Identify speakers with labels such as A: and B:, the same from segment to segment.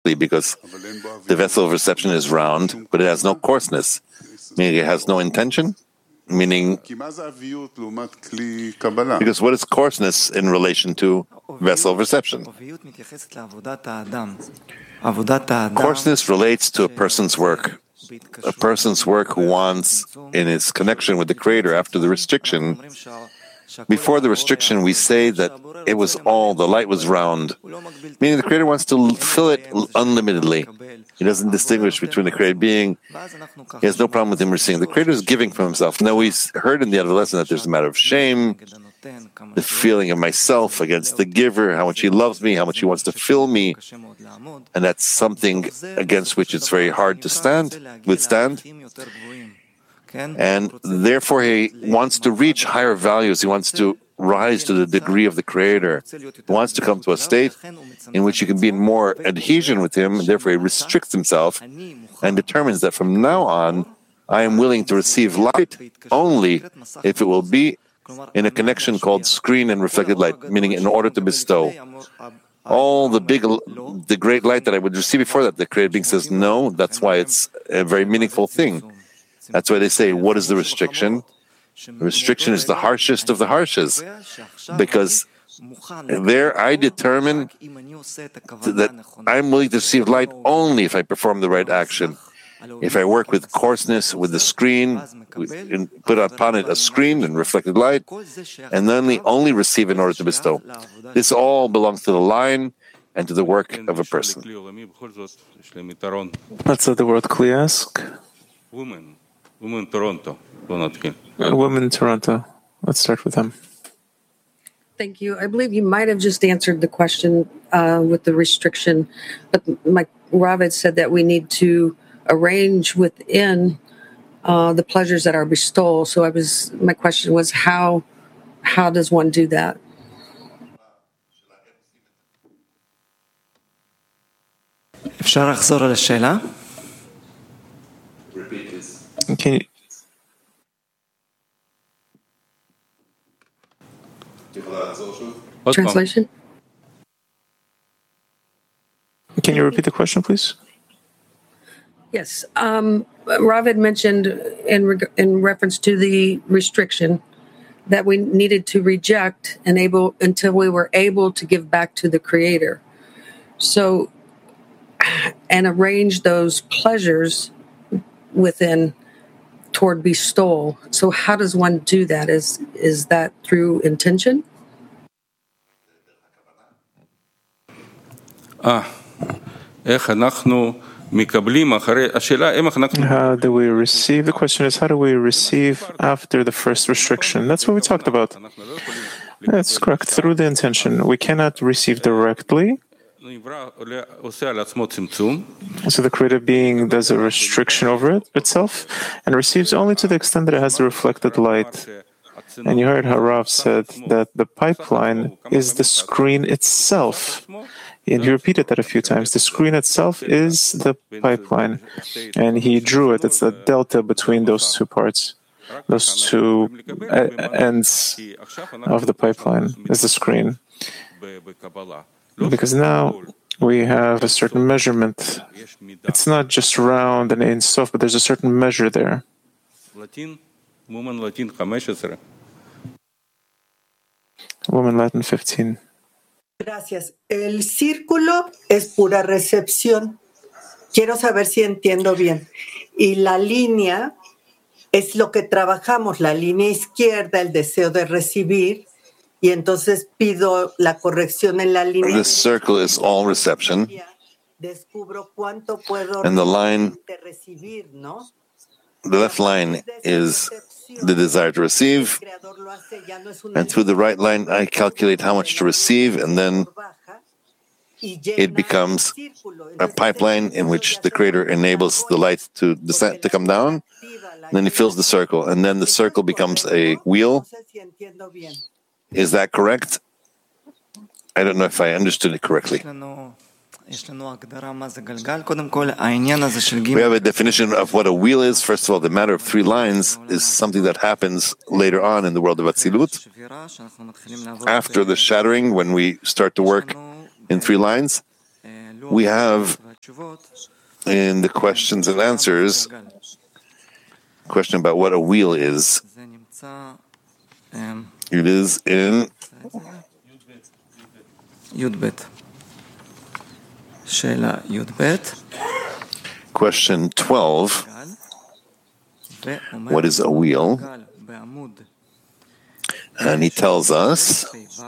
A: because the vessel of reception is round, but it has no coarseness, meaning it has no intention, meaning because what is coarseness in relation to vessel of reception? Coarseness relates to a person's work who wants, in its connection with the Creator after the restriction. Before the restriction, we say that it was all, the light was round, meaning the Creator wants to fill it unlimitedly. He doesn't distinguish between the created being. He has no problem with him receiving. The Creator is giving from himself. Now, we heard in the other lesson that there's a matter of shame, the feeling of myself against the giver, how much he loves me, how much he wants to fill me, and that's something against which it's very hard to withstand. And therefore, he wants to reach higher values. He wants to rise to the degree of the Creator. He wants to come to a state in which he can be in more adhesion with him, and therefore he restricts himself and determines that from now on, I am willing to receive light only if it will be in a connection called screen and reflected light, meaning in order to bestow. All the great light that I would receive before that, the created being says no. That's why it's a very meaningful thing. That's why they say, what is the restriction? The restriction is the harshest of the harshes, because there I determine that I'm willing to receive light only if I perform the right action. If I work with coarseness, with the screen, put upon it a screen and reflected light, and then only receive in order to bestow. This all belongs to the line and to the work of a person.
B: Let's let the word Kli ask.
C: Women Toronto.
B: Women in Toronto. Let's start with them.
D: Thank you. I believe you might have just answered the question with the restriction, but Rav had said that we need to arrange within the pleasures that are bestowed. So my question was, how does one do that?
B: Can you?
D: Translation?
B: Can you repeat the question, please?
D: Yes. Rav had mentioned in reference to the restriction that we needed to reject until we were able to give back to the Creator. So, and arrange those pleasures within toward bestowal. So how does one do that? Is that through intention?
B: How do we receive? The question is, how do we receive after the first restriction? That's what we talked about. That's correct. Through the intention. We cannot receive directly. So the created being does a restriction over itself and receives only to the extent that it has the reflected light. And you heard how Rav said that the pipeline is the screen itself. And he repeated that a few times. The screen itself is the pipeline. And he drew it. It's the delta between those two parts. Those two ends of the pipeline is the screen. Because now we have a certain measurement. It's not just round and Ein Sof, but there's a certain measure there.
C: Woman Latin 15.
B: Woman Latin 15.
E: Gracias. El círculo es pura recepción. Quiero saber si entiendo bien. Y la línea es lo que trabajamos, la línea izquierda, el deseo de recibir. Y entonces pido la corrección en la línea.
A: The circle is all reception.
E: Descubro cuánto puedo
A: and the line,
E: recibir, ¿no?
A: The left line is the desire to receive, and through the right line I calculate how much to receive, and then it becomes a pipeline in which the Creator enables the light to descend, to come down, and then he fills the circle, and then the circle becomes a wheel. Is that correct? I don't know if I understood it correctly. We have a definition of what a wheel is. First of all, the matter of three lines is something that happens later on in the world of Atzilut. After the shattering, when we start to work in three lines, we have In the questions and answers, question about what a wheel is. It is in question 12. What is a wheel? And he tells us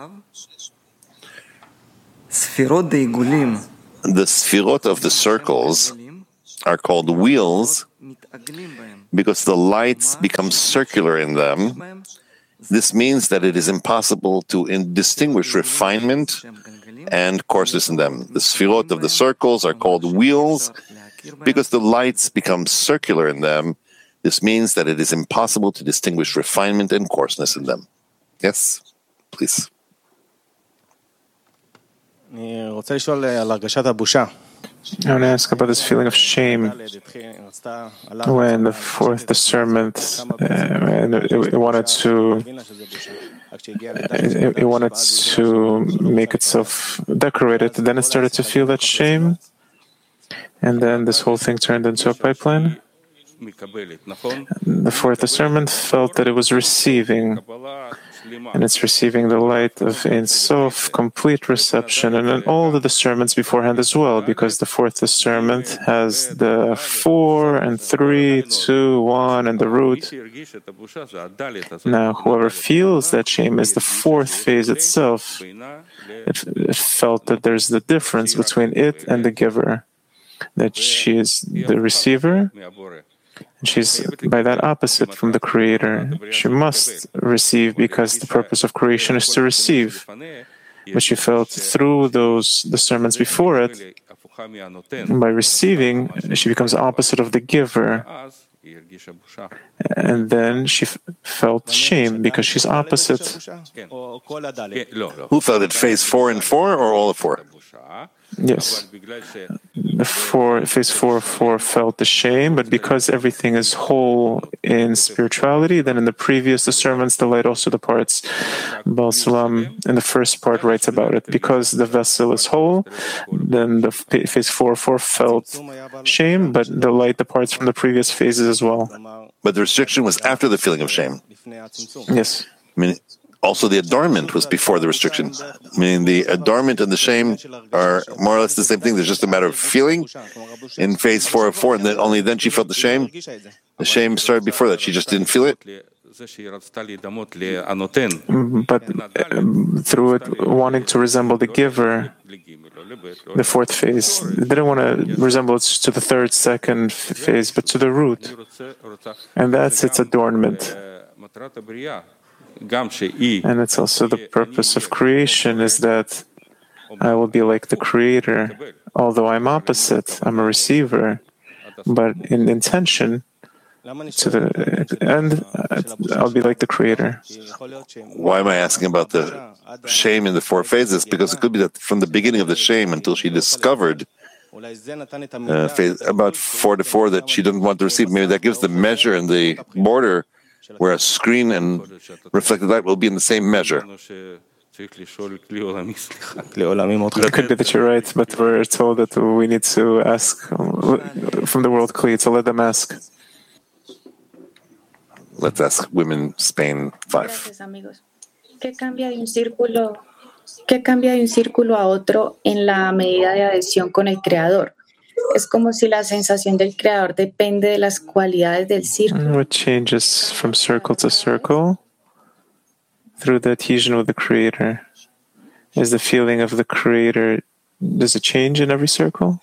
A: the sfirot of the circles are called wheels because the lights become circular in them. This means that it is impossible to distinguish refinement and coarseness in them. The sfirot of the circles are called wheels because the lights become circular in them. This means that it is impossible to distinguish refinement and coarseness in them. Yes, please.
B: I want to ask about this feeling of shame when the fourth discernment it wanted to make itself decorated. Then it started to feel that shame, and then this whole thing turned into a pipeline. The fourth discernment felt that it was receiving, and it's receiving the light of Ein Sof, complete reception, and then all the discernments beforehand as well, because the fourth discernment has the 4 and 3, 2, 1, and the root. Now, whoever feels that shame is the fourth phase itself. It felt that there's the difference between it and the giver, that she is the receiver, and she's by that opposite from the Creator. She must receive because the purpose of creation is to receive. But she felt through those discernments before it, by receiving, she becomes opposite of the giver. And then she felt shame because she's opposite.
A: Who felt it? Phase 4 and 4 or all of 4?
B: Yes. Phase 4 felt the shame, but because everything is whole in spirituality, then in the previous discernments, the light also departs. Baal Salam, in the first part, writes about it. Because the vessel is whole, then the phase 4 felt shame, but the light departs from the previous phases as well.
A: But the restriction was after the feeling of shame.
B: Yes.
A: I mean, also the adornment was before the restriction. Meaning the adornment and the shame are more or less the same thing. There's just a matter of feeling. In phase 4 of 4, and then only then she felt the shame. The shame started before that. She just didn't feel it.
B: But through it wanting to resemble the giver, the fourth phase, they didn't want to resemble it to the third, second phase, but to the root. And that's its adornment. And it's also the purpose of creation, is that I will be like the Creator, although I'm opposite, I'm a receiver, but in intention, to the end, I'll be like the Creator.
A: Why am I asking about the shame in the 4 phases? Because it could be that from the beginning of the shame until she discovered phase, about 4 to 4 that she didn't want to receive, maybe that gives the measure and the border where a screen and reflected light will be in the same measure.
B: It could be that you're right, but we're told that we need to ask from the world Kli, so let them ask.
A: Let's ask women, Spain 5.
F: Gracias, amigos. ¿Qué cambia de un círculo a otro en la medida de adhesión con el Creador? Es como si la sensación del Creador depende de las cualidades del círculo.
B: What changes from circle to circle through the adhesion with the Creator? Is the feeling of the Creator, does it change in every circle?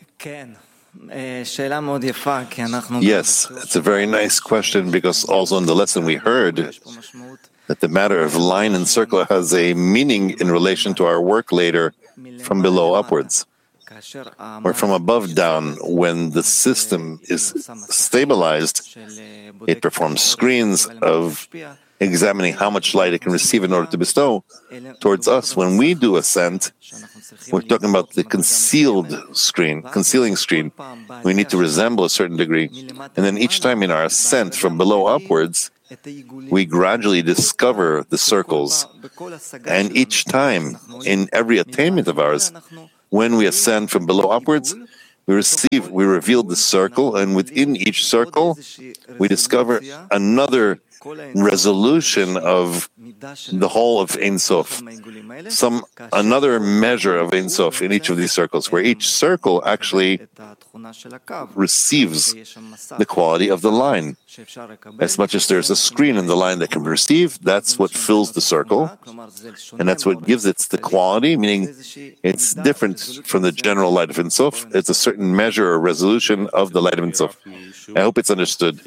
A: Yes, it's a very nice question, because also in the lesson we heard that the matter of line and circle has a meaning in relation to our work later from below upwards, or from above down. When the system is stabilized, it performs screens of examining how much light it can receive in order to bestow towards us. When we do ascent, we're talking about the concealing screen. We need to resemble a certain degree. And then each time in our ascent from below upwards, we gradually discover the circles. And each time, in every attainment of ours, when we ascend from below upwards, we revealed the circle, and within each circle, we discover another resolution of the whole of Ein Sof, another measure of Ein Sof in each of these circles, where each circle actually receives the quality of the line. As much as there's a screen in the line that can be received, that's what fills the circle, and that's what gives it the quality, meaning it's different from the general light of Ein Sof. It's a certain measure or resolution of the light of Ein Sof. I hope it's understood.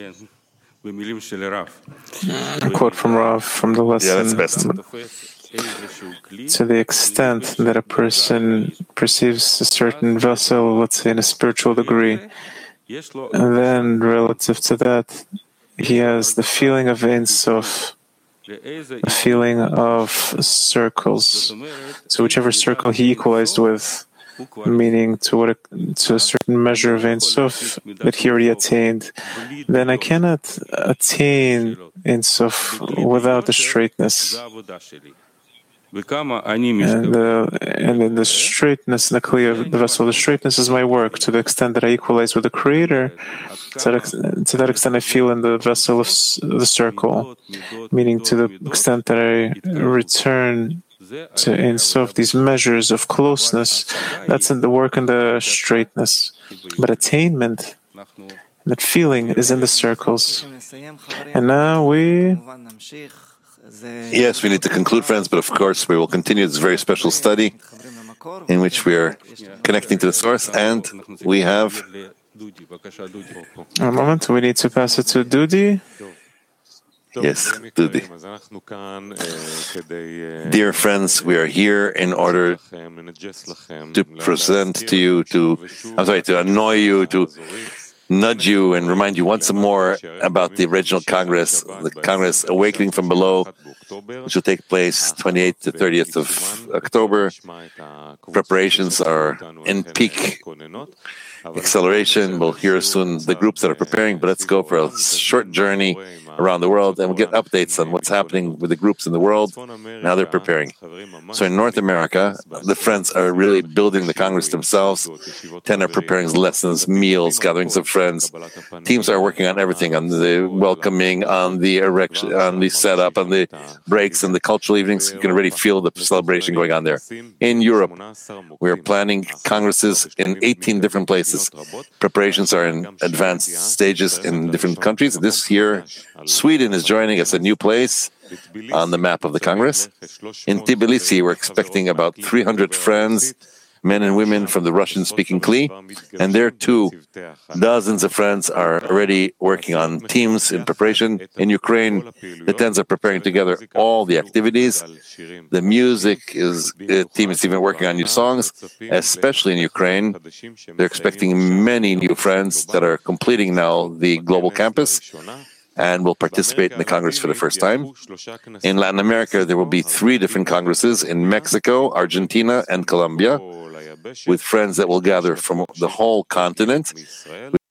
B: A quote from Rav from the lesson.
A: Yeah, that's best.
B: To the extent that a person perceives a certain vessel, let's say in a spiritual degree, and then relative to that, he has the feeling of Ein Sof, the feeling of circles. So whichever circle he equalized with, meaning to a certain measure of Ein Sof that he already attained, then I cannot attain Ein Sof without the straightness. And in the straightness, in the Kli of the vessel, the straightness is my work. To the extent that I equalize with the Creator, to that extent I feel in the vessel of the circle, meaning to the extent that I return to Ein Sof, these measures of closeness, that's in the work in the straightness. But attainment, that feeling, is in the circles. And now
A: Yes, we need to conclude, friends, but of course we will continue this very special study in which we are connecting to the source, and we have
B: a moment, we need to pass it to Dudi.
A: Yes, Dudi. Dear friends, we are here in order to present to you, to annoy you, to nudge you and remind you once more about the original Congress, the Congress Awakening from Below, which will take place 28th to 30th of October. Preparations are in peak acceleration. We'll hear soon the groups that are preparing, but let's go for a short journey around the world and we'll get updates on what's happening with the groups in the world, now they're preparing. So in North America, the friends are really building the Congress themselves. 10 are preparing lessons, meals, gatherings of friends. Teams are working on everything, on the welcoming, on the erection, on the setup, on the breaks and the cultural evenings. You can already feel the celebration going on there. In Europe, we are planning congresses in 18 different places. Preparations are in advanced stages in different countries. This year, Sweden is joining us, a new place on the map of the Congress. In Tbilisi, we're expecting about 300 friends, men and women from the Russian-speaking Kli, and there too, dozens of friends are already working on teams in preparation. In Ukraine, the 10s are preparing together all the activities. The music team is even working on new songs, especially in Ukraine. They're expecting many new friends that are completing now the global campus and will participate in the Congress for the first time. In Latin America, there will be 3 different congresses in Mexico, Argentina, and Colombia, with friends that will gather from the whole continent.